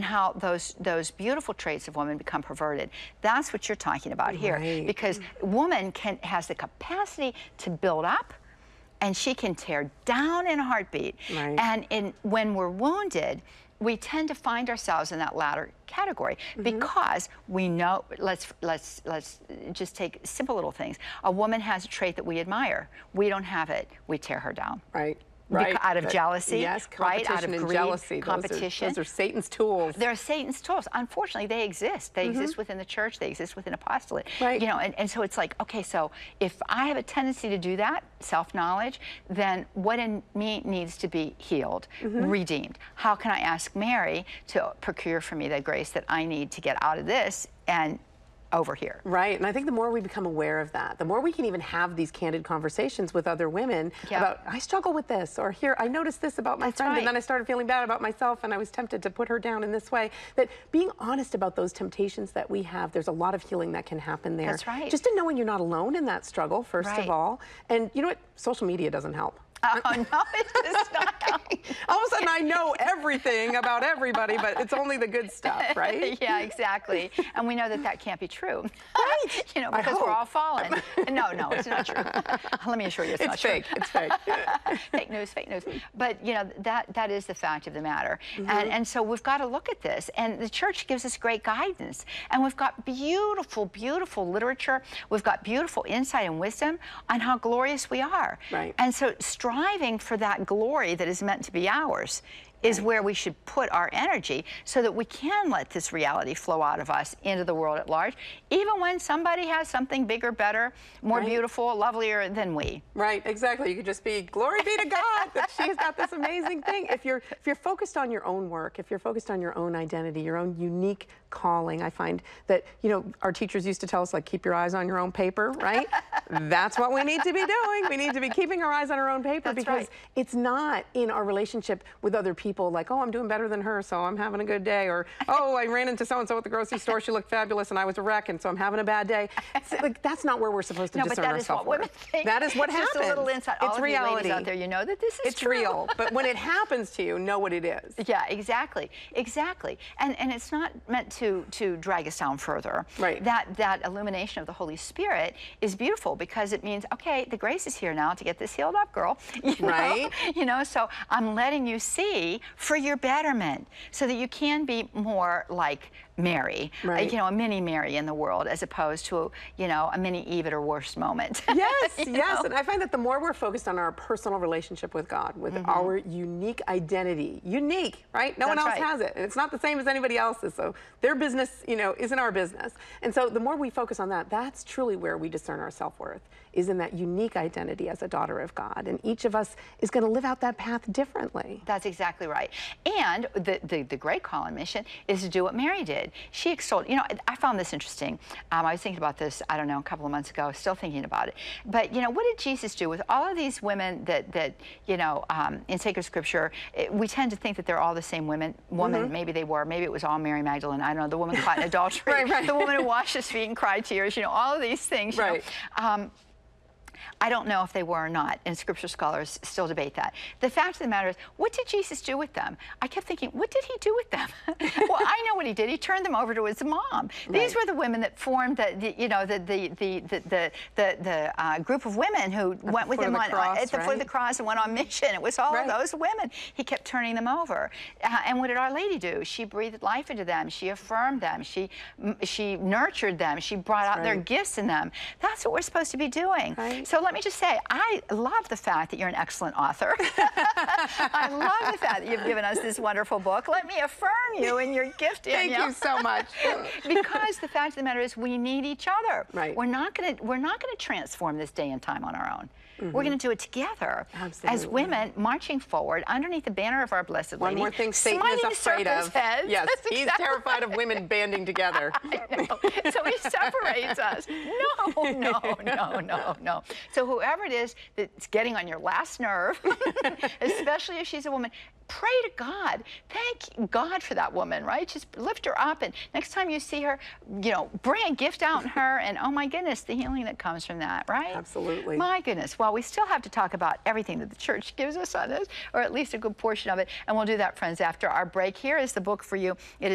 how those beautiful traits of women become perverted. That's what you're talking about here, because woman has the capacity to build up, and she can tear down in a heartbeat. And when we're wounded, we tend to find ourselves in that latter category because we know, let's just take simple little things. A woman has a trait that we admire. We don't have it. We tear her down. Out of jealousy, competition, out of greed, jealousy. competition. Those are Satan's tools. They're Satan's tools. Unfortunately, they exist. They exist within the church. They exist within apostolate. You know, and so it's like, okay, so if I have a tendency to do that, self-knowledge, then what in me needs to be healed, redeemed? How can I ask Mary to procure for me the grace that I need to get out of this and over here? And I think the more we become aware of that, the more we can even have these candid conversations with other women about, I struggle with this, or here, I noticed this about my friend, and then I started feeling bad about myself, and I was tempted to put her down in this way. That being honest about those temptations that we have, there's a lot of healing that can happen there. Just in knowing you're not alone in that struggle, first of all. And you know what? Social media doesn't help. Oh, no, it does not. All of a sudden, I know everything about everybody, but it's only the good stuff, right? Yeah, exactly. And we know that that can't be true. You know, because we're all fallen. No, it's not true. Let me assure you, it's not true. It's fake. Fake news, fake news. But, you know, that is the fact of the matter. And so we've got to look at this. And the church gives us great guidance. And we've got beautiful, beautiful literature. We've got beautiful insight and wisdom on how glorious we are. And so striving for that glory that is meant to be ours is where we should put our energy so that we can let this reality flow out of us into the world at large, even when somebody has something bigger, better, more beautiful, lovelier than we. Exactly. You could just be, glory be to God that she's got this amazing thing. If you're focused on your own work, if you're focused on your own identity, your own unique calling, I find that, you know, our teachers used to tell us, like, keep your eyes on your own paper, right? That's what we need to be doing. We need to be keeping our eyes on our own paper, because it's not in our relationship with other people like, oh, I'm doing better than her, so I'm having a good day, or, oh, I ran into so-and-so at the grocery store, she looked fabulous, and I was a wreck, and so I'm having a bad day. Like, that's not where we're supposed to discern our self-worth. That is what happens. Just a little insight. It's reality. Out there, you know that this is it's real, but when it happens to you, know what it is. Yeah, exactly. And it's not meant to drag us down further. That illumination of the Holy Spirit is beautiful, because it means, okay, the grace is here now to get this healed up, girl. You know, so I'm letting you see for your betterment, so that you can be more like Mary, you know, a mini Mary in the world, as opposed to, you know, a mini Eve at her worst moment. Yes. And I find that the more we're focused on our personal relationship with God, with our unique identity, right? No one else has it, and it's not the same as anybody else's, so their business, you know, isn't our business. And so the more we focus on that, that's truly where we discern our self-worth, is in that unique identity as a daughter of God. And each of us is going to live out that path differently. That's exactly right. And the great call and mission is to do what Mary did. She extolled, you know, I found this interesting. I was thinking about this, I don't know, a couple of months ago, still thinking about it. But, you know, what did Jesus do with all of these women that you know, in sacred scripture, we tend to think that they're all the same woman, maybe they were, maybe it was all Mary Magdalene, I don't know, the woman caught in adultery, the woman who washed his feet and cried tears, you know, all of these things, you know. I don't know if they were or not, and scripture scholars still debate that. The fact of the matter is, what did Jesus do with them? I kept thinking, what did he do with them? Well, I know what he did. He turned them over to his mom. These were the women that formed the group of women who went with him at the foot of the cross and went on mission. It was all of those women. He kept turning them over. And what did Our Lady do? She breathed life into them. She affirmed them. She nurtured them. She brought out their gifts in them. That's what we're supposed to be doing. So let me just say, I love the fact that you're an excellent author. I love the fact that you've given us this wonderful book. Let me affirm you in your gift. Thank you so much. Because the fact of the matter is, we need each other. We're not going to transform this day and time on our own. We're going to do it together as women marching forward underneath the banner of our Blessed Lady. One more thing Satan is afraid of. Yes, he's terrified of women banding together. I know. So he separates us. No. So whoever it is that's getting on your last nerve, especially if she's a woman, pray to God. Thank God for that woman, right? Just lift her up, and next time you see her, you know, bring a gift out in her, and oh my goodness, the healing that comes from that, right? Absolutely. My goodness. Well, we still have to talk about everything that the church gives us on this, or at least a good portion of it, and we'll do that, friends, after our break. Here is the book for you. It is